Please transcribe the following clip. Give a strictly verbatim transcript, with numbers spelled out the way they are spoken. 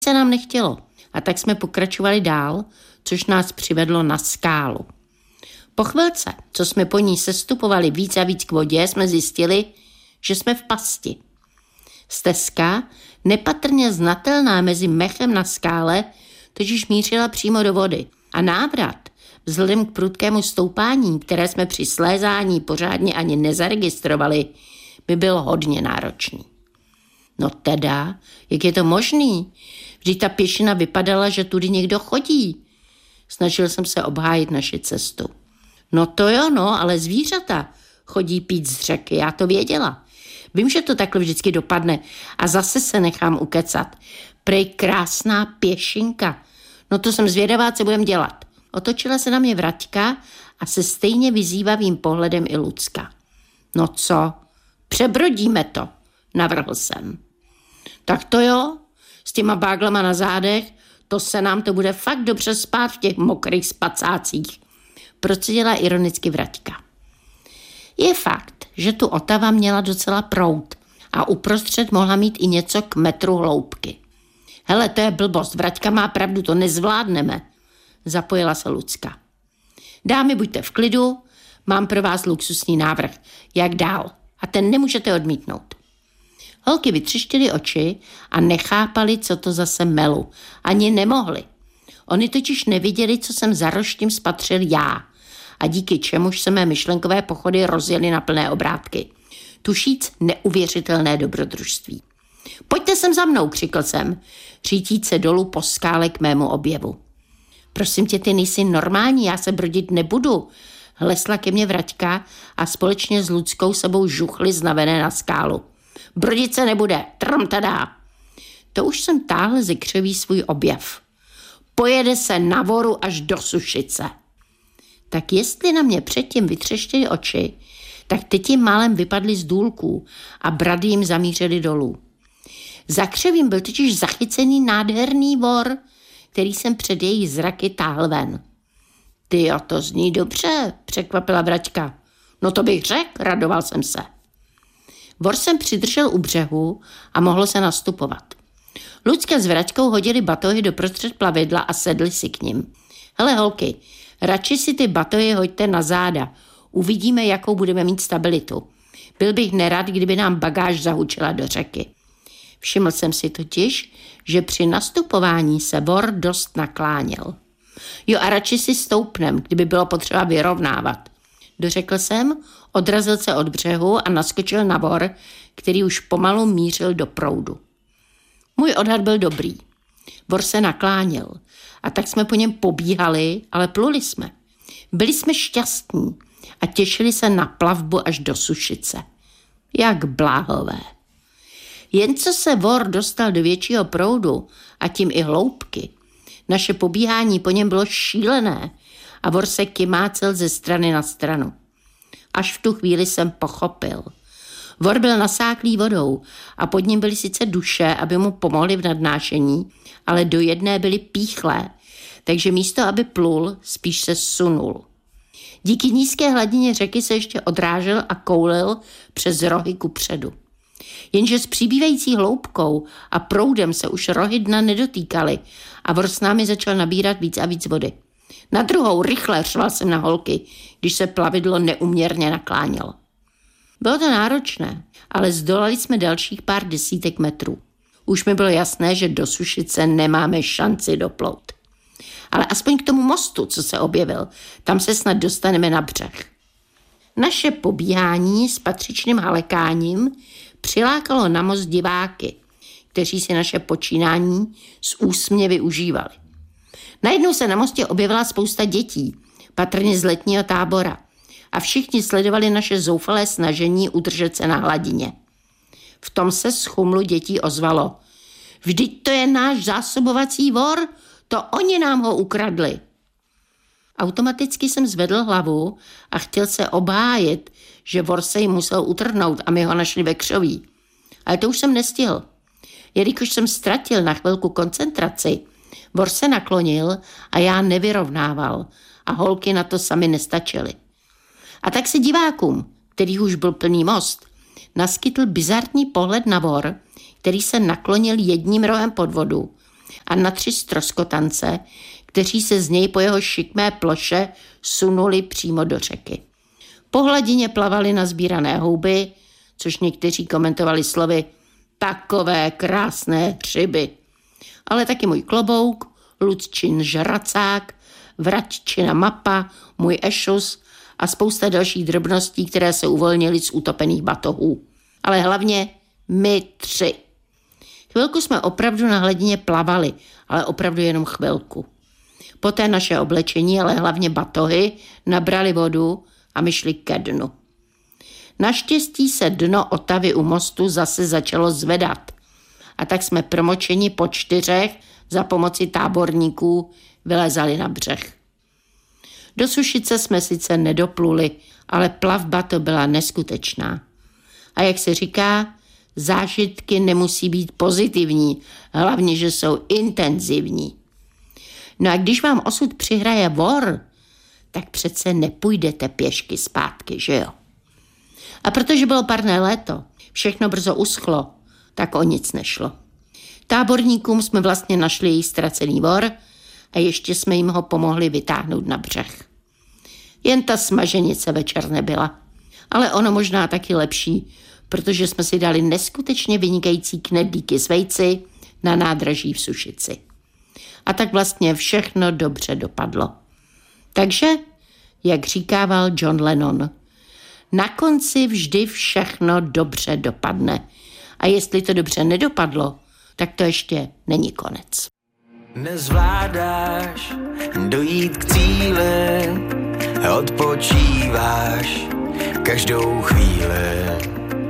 se nám nechtělo a tak jsme pokračovali dál, což nás přivedlo na skálu. Po chvilce, co jsme po ní sestupovali víc a víc k vodě, jsme zjistili, že jsme v pasti. Stezka, nepatrně znatelná mezi mechem na skále, totiž mířila přímo do vody a návrat, vzhledem k prudkému stoupání, které jsme při slézání pořádně ani nezaregistrovali, by byl hodně náročný. No teda, jak je to možný? Vždyť ta pěšina vypadala, že tudy někdo chodí. Snažil jsem se obhájit naši cestu. No to jo, no, ale zvířata chodí pít z řeky, já to věděla. Vím, že to takhle vždycky dopadne a zase se nechám ukecat. Prej krásná pěšinka. No to jsem zvědavá, co budem dělat. Otočila se na mě Vraťka a se stejně vyzývavým pohledem i Lucka. No co? Přebrodíme to, navrhl jsem. Tak to jo, s těma báglama na zádech, to se nám to bude fakt dobře spát v těch mokrých spacácích, procedila ironicky Vraťka. Je fakt, že tu Otava měla docela proud a uprostřed mohla mít i něco k metru hloubky. Hele, to je blbost, Vraťka má pravdu, to nezvládneme, zapojila se Lucka. Dámy, buďte v klidu, mám pro vás luxusní návrh, jak dál, a ten nemůžete odmítnout. Holky vytřištily oči a nechápali, co to zase melu. Ani nemohli. Oni totiž neviděli, co jsem za roštím spatřil já a díky čemuž se mé myšlenkové pochody rozjeli na plné obrátky. Tušíc neuvěřitelné dobrodružství. Pojďte sem za mnou, křikl jsem, řítíc se dolů po skále k mému objevu. Prosím tě, ty nejsi normální, já se brodit nebudu. Hlesla ke mně Vraťka a společně s Luckou sebou žuchli znavené na skálu. Brodit se nebude, trm tada. To už jsem táhl ze křoví svůj objev. Pojede se na voru až do Sušice. Tak jestli na mě předtím vytřeštili oči, tak teď jim málem vypadly z důlků a brady jim zamířily dolů. Za křovím byl totiž zachycený nádherný vor, který jsem před jejich zraky táhl ven. Tyjo, to zní dobře, překvapila Vraťka. No to bych řekl, radoval jsem se. Vor jsem přidržel u břehu a mohlo se nastupovat. Lucka s Vraťkou hodili batohy do prostřed plavidla a sedli si k nim. Hele holky, radši si ty batohy hoďte na záda. Uvidíme, jakou budeme mít stabilitu. Byl bych nerad, kdyby nám bagáž zahučila do řeky. Všiml jsem si totiž, že při nastupování se vor dost nakláněl. Jo a radši si stoupnem, kdyby bylo potřeba vyrovnávat. Dořekl jsem, odrazil se od břehu a naskočil na vor, který už pomalu mířil do proudu. Můj odhad byl dobrý. Vor se nakláněl a tak jsme po něm pobíhali, ale pluli jsme. Byli jsme šťastní a těšili se na plavbu až do Sušice. Jak bláhové. Jen co se vor dostal do většího proudu a tím i hloubky, naše pobíhání po něm bylo šílené a vor se kymácel ze strany na stranu. Až v tu chvíli jsem pochopil. Vor byl nasáklý vodou a pod ním byly sice duše, aby mu pomohly v nadnášení, ale do jedné byly píchlé, takže místo, aby plul, spíš se sunul. Díky nízké hladině řeky se ještě odrážel a koulil přes rohy kupředu. Jenže s přibývající hloubkou a proudem se už rohy dna nedotýkaly a vor s námi začal nabírat víc a víc vody. Na druhou, rychle, řval jsem na holky, když se plavidlo neuměrně naklánělo. Bylo to náročné, ale zdolali jsme dalších pár desítek metrů. Už mi bylo jasné, že do Sušice nemáme šanci doplout. Ale aspoň k tomu mostu, co se objevil, tam se snad dostaneme na břeh. Naše pobíhání s patřičným halekáním přilákalo na most diváky, kteří si naše počínání s úsměvy užívali. Najednou se na mostě objevila spousta dětí, patrně z letního tábora, a všichni sledovali naše zoufalé snažení udržet se na hladině. V tom se z chumlu dětí ozvalo. Vždyť to je náš zásobovací vor, to oni nám ho ukradli. Automaticky jsem zvedl hlavu a chtěl se obhájit, že vor se jim musel utrhnout a my ho našli ve křoví. Ale to už jsem nestihl. Jelikož jsem ztratil na chvilku koncentraci, vor se naklonil a já nevyrovnával a holky na to sami nestačily. A tak se divákům, kterých už byl plný most, naskytl bizarní pohled na vor, který se naklonil jedním rohem pod vodu a na tři stroskotance, kteří se z něj po jeho šikmé ploše sunuli přímo do řeky. Po hladině plavaly nazbírané houby, což někteří komentovali slovy takové krásné třiby. Ale taky můj klobouk, Lucčin žracák, Vratčina mapa, můj ešus a spousta dalších drobností, které se uvolnily z utopených batohů. Ale hlavně my tři. Chvilku jsme opravdu na hladině plavali, ale opravdu jenom chvilku. Poté naše oblečení, ale hlavně batohy, nabrali vodu a my šli ke dnu. Naštěstí se dno Otavy u mostu zase začalo zvedat. A tak jsme promočeni po čtyřech za pomoci táborníků vylezali na břeh. Do Sušice jsme sice nedopluli, ale plavba to byla neskutečná. A jak se říká, zážitky nemusí být pozitivní, hlavně, že jsou intenzivní. No a když vám osud přihraje vor, tak přece nepůjdete pěšky zpátky, že jo? A protože bylo parné léto, všechno brzo uschlo, tak o nic nešlo. Táborníkům jsme vlastně našli jejich ztracený vor a ještě jsme jim ho pomohli vytáhnout na břeh. Jen ta smaženice večer nebyla, ale ono možná taky lepší, protože jsme si dali neskutečně vynikající knedlíky s vejci na nádraží v Sušici. A tak vlastně všechno dobře dopadlo. Takže, jak říkával John Lennon, na konci vždy všechno dobře dopadne. A jestli to dobře nedopadlo, tak to ještě není konec. Nezvládáš dojít k cíli, odpočíváš každou chvíli.